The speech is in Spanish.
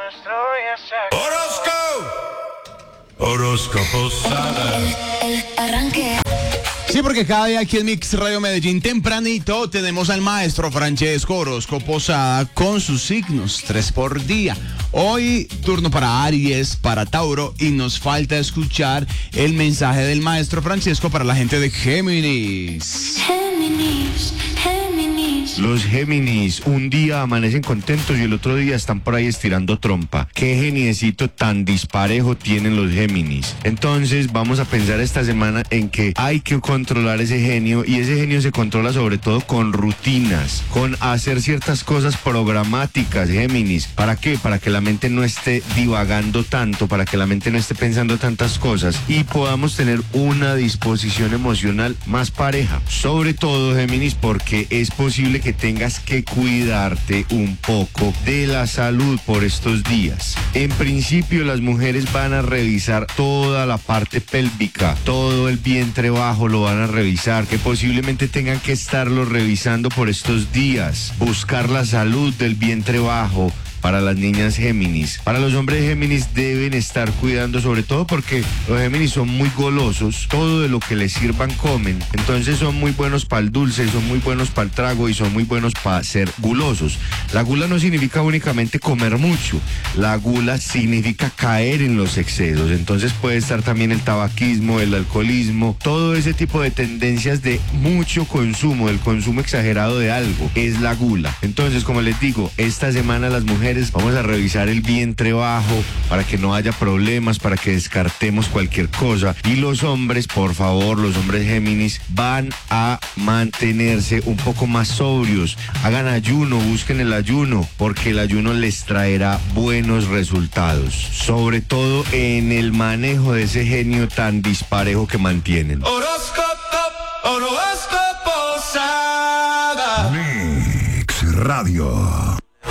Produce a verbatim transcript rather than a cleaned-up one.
Horóscopo. Horóscopo Sada. El, el arranque. Sí, porque cada día aquí en Mix Radio Medellín tempranito tenemos al maestro Francesco Horóscopo Sada con sus signos, tres por día. Hoy turno para Aries, para Tauro y nos falta escuchar el mensaje del maestro Francesco para la gente de Géminis. Géminis, Géminis. Los Géminis un día amanecen contentos y el otro día están por ahí estirando trompa. ¿Qué geniecito tan disparejo tienen los Géminis? Entonces vamos a pensar esta semana en que hay que controlar ese genio, y ese genio se controla sobre todo con rutinas, con hacer ciertas cosas programáticas, Géminis. ¿Para qué? Para que la mente no esté divagando tanto, para que la mente no esté pensando tantas cosas y podamos tener una disposición emocional más pareja. Sobre todo, Géminis, porque es posible que tengas que cuidarte un poco de la salud por estos días. En principio, las mujeres van a revisar toda la parte pélvica, todo el vientre bajo lo van a revisar, que posiblemente tengan que estarlo revisando por estos días. Buscar la salud del vientre bajo para las niñas Géminis. Para los hombres Géminis deben estar cuidando, sobre todo porque los Géminis son muy golosos, todo de lo que les sirvan comen, entonces son muy buenos para el dulce, son muy buenos para el trago y son muy buenos para ser gulosos. La gula no significa únicamente comer mucho, la gula significa caer en los excesos, entonces puede estar también el tabaquismo, el alcoholismo, todo ese tipo de tendencias de mucho consumo, el consumo exagerado de algo, es la gula. Entonces, como les digo, esta semana las mujeres vamos a revisar el vientre bajo para que no haya problemas, para que descartemos cualquier cosa. Y los hombres, por favor, los hombres Géminis van a mantenerse un poco más sobrios. Hagan ayuno, busquen el ayuno, porque el ayuno les traerá buenos resultados. Sobre todo en el manejo de ese genio tan disparejo que mantienen. Horóscopo, horóscopo Sada. Mix Radio.